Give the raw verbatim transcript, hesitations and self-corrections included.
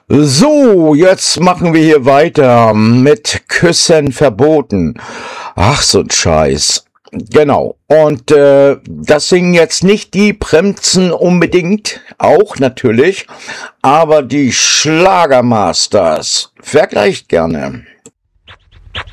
So, jetzt machen wir hier weiter mit Küssen verboten. Ach, so ein Scheiß. Genau. Und äh, das singen jetzt nicht die Bremsen unbedingt, auch natürlich, aber die Schlagermasters. Vergleicht gerne.